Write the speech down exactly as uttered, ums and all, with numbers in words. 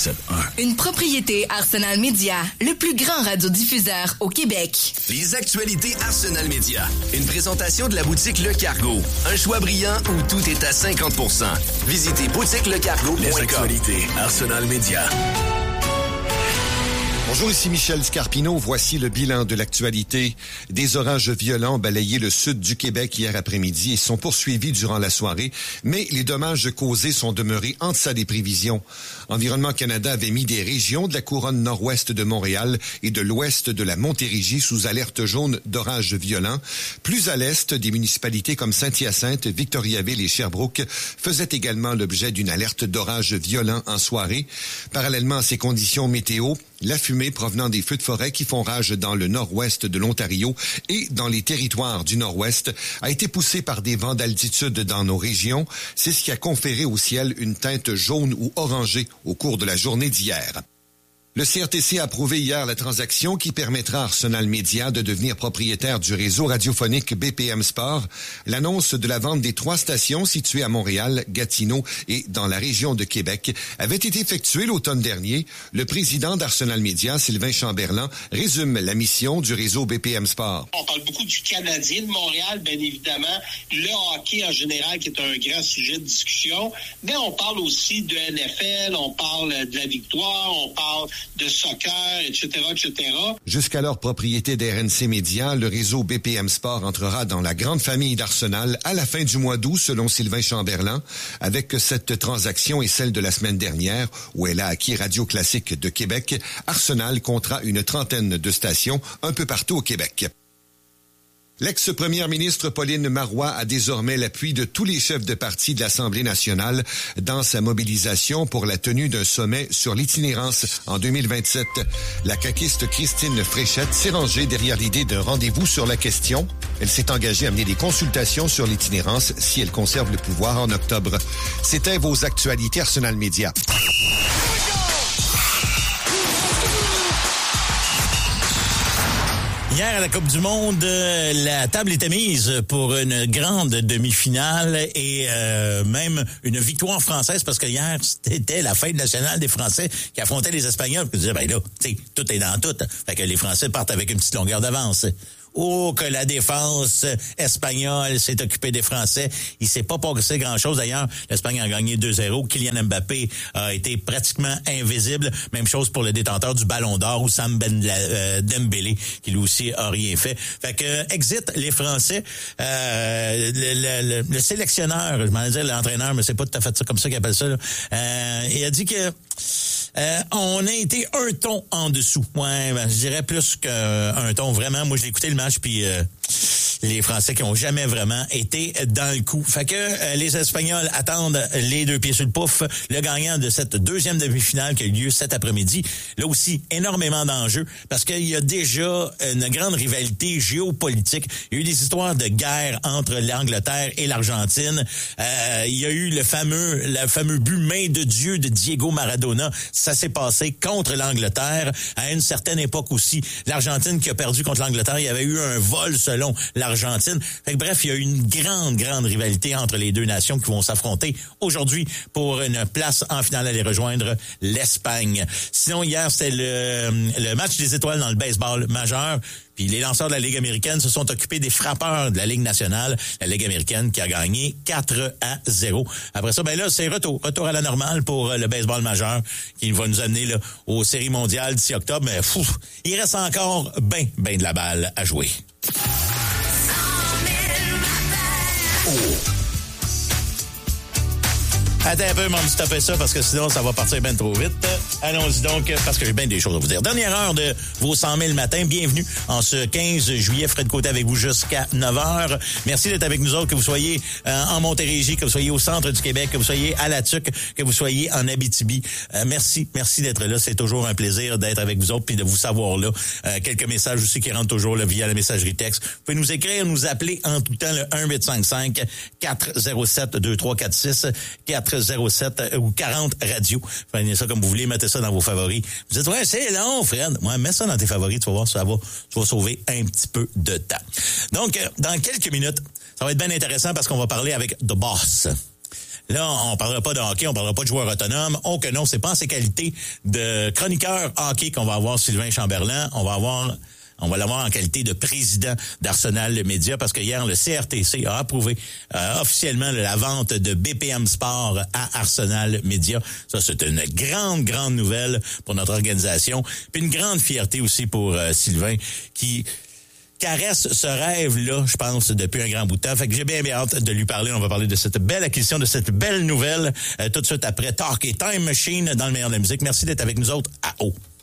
sept un. Une propriété Arsenal Média, le plus grand radiodiffuseur au Québec. Les actualités Arsenal Média. Une présentation de la boutique Le Cargo. Un choix brillant où tout est à cinquante pour cent. Visitez boutique le cargo point com. Les actualités Arsenal Média. Bonjour, ici Michel Scarpino. Voici le bilan de l'actualité. Des orages violents ont balayé le sud du Québec hier après-midi et sont poursuivis durant la soirée, mais les dommages causés sont demeurés en deçà des prévisions. Environnement Canada avait mis des régions de la couronne nord-ouest de Montréal et de l'ouest de la Montérégie sous alerte jaune d'orages violents. Plus à l'est, des municipalités comme Saint-Hyacinthe, Victoriaville et Sherbrooke faisaient également l'objet d'une alerte d'orages violents en soirée. Parallèlement à ces conditions météo, la fumée provenant des feux de forêt qui font rage dans le nord-ouest de l'Ontario et dans les territoires du nord-ouest a été poussée par des vents d'altitude dans nos régions. C'est ce qui a conféré au ciel une teinte jaune ou orangée au cours de la journée d'hier. Le C R T C a approuvé hier la transaction qui permettra à Arsenal Média de devenir propriétaire du réseau radiophonique B P M Sport. L'annonce de la vente des trois stations situées à Montréal, Gatineau et dans la région de Québec avait été effectuée l'automne dernier. Le président d'Arsenal Média, Sylvain Chamberlain, résume la mission du réseau B P M Sport. On parle beaucoup du Canadien de Montréal, bien évidemment, le hockey en général qui est un grand sujet de discussion, mais on parle aussi de N F L, on parle de la victoire, on parle de soccer, et cetera, et cetera. Jusqu'alors propriété d'R N C Média, le réseau B P M Sport entrera dans la grande famille d'Arsenal à la fin du mois d'août, selon Sylvain Chamberlain, avec cette transaction et celle de la semaine dernière, où elle a acquis Radio Classique de Québec. Arsenal comptera une trentaine de stations un peu partout au Québec. L'ex-première ministre Pauline Marois a désormais l'appui de tous les chefs de parti de l'Assemblée nationale dans sa mobilisation pour la tenue d'un sommet sur l'itinérance en deux mille vingt-sept. La caquiste Christine Fréchette s'est rangée derrière l'idée d'un rendez-vous sur la question. Elle s'est engagée à mener des consultations sur l'itinérance si elle conserve le pouvoir en octobre. C'était vos actualités Arsenal Média. Hier, à la Coupe du Monde, euh, la table était mise pour une grande demi-finale et euh, même une victoire française parce que hier, c'était la fête nationale des Français qui affrontaient les Espagnols. Puis ils disaient, ben là, tu sais, tout est dans tout. Fait que les Français partent avec une petite longueur d'avance. Oh, que la défense espagnole s'est occupée des Français. Il s'est pas passé grand-chose. D'ailleurs, l'Espagne a gagné deux zéro. Kylian Mbappé a été pratiquement invisible. Même chose pour le détenteur du Ballon d'Or, Oussam Ben euh, Dembélé, qui lui aussi a rien fait. Fait que, exit les Français. Euh, le, le, le sélectionneur, je m'en dire l'entraîneur, mais c'est pas tout à fait ça comme ça qu'il appelle ça, là. Euh, il a dit que Euh, on a été un ton en dessous. Ouais, ben, je dirais plus qu'un ton. Vraiment, moi, j'ai écouté le match, puis euh, les Français qui ont jamais vraiment été dans le coup. Fait que euh, les Espagnols attendent les deux pieds sur le pouf. Le gagnant de cette deuxième demi-finale qui a eu lieu cet après-midi. Là aussi, énormément d'enjeux, parce qu'il y a déjà une grande rivalité géopolitique. Il y a eu des histoires de guerre entre l'Angleterre et l'Argentine. Euh, il y a eu le fameux, le fameux but main de Dieu de Diego Maradona. Ça s'est passé contre l'Angleterre. À une certaine époque aussi, l'Argentine qui a perdu contre l'Angleterre, il y avait eu un vol selon l'Argentine. Fait que bref, il y a eu une grande, grande rivalité entre les deux nations qui vont s'affronter aujourd'hui pour une place en finale à aller rejoindre l'Espagne. Sinon, hier, c'était le, le match des étoiles dans le baseball majeur. Puis les lanceurs de la Ligue américaine se sont occupés des frappeurs de la Ligue nationale, la Ligue américaine qui a gagné quatre à zéro. Après ça, ben là, c'est retour. Retour à la normale pour le baseball majeur qui va nous amener là, aux séries mondiales d'ici octobre. Mais fou, il reste encore ben, ben de la balle à jouer. Oh. Attends un peu, m'en stopper ça parce que sinon, ça va partir bien trop vite. Allons-y donc, parce que j'ai bien des choses à vous dire. Dernière heure de vos cent mille matin. Bienvenue en ce quinze juillet. Fred Côté avec vous jusqu'à neuf heures. Merci d'être avec nous autres, que vous soyez euh, en Montérégie, que vous soyez au centre du Québec, que vous soyez à La Tuque, que vous soyez en Abitibi. Euh, merci, merci d'être là. C'est toujours un plaisir d'être avec vous autres puis de vous savoir là. Euh, quelques messages aussi qui rentrent toujours là, via la messagerie texte. Vous pouvez nous écrire, nous appeler en tout temps le un huit cinq cinq quatre zéro sept deux trois quatre six quatre zéro sept ou quarante radio. Prenez ça comme vous voulez, mettez ça dans vos favoris. Vous dites, ouais, c'est long, Fred. Ouais, mets ça dans tes favoris, tu vas voir, ça va, tu vas sauver un petit peu de temps. Donc, dans quelques minutes, ça va être bien intéressant parce qu'on va parler avec The Boss. Là, on parlera pas de hockey, on parlera pas de joueur autonome. Oh que non, c'est pas en ses qualités de chroniqueur hockey qu'on va avoir Sylvain Chamberlain. On va avoir... On va l'avoir en qualité de président d'Arsenal Média parce que hier, le C R T C a approuvé euh, officiellement la vente de B P M Sport à Arsenal Média. Ça, c'est une grande, grande nouvelle pour notre organisation. Puis une grande fierté aussi pour euh, Sylvain qui caresse ce rêve-là, je pense, depuis un grand bout de temps. Fait que j'ai bien, bien hâte de lui parler. On va parler de cette belle acquisition, de cette belle nouvelle euh, tout de suite après Talk et Time Machine dans le meilleur de la musique. Merci d'être avec nous autres à haut.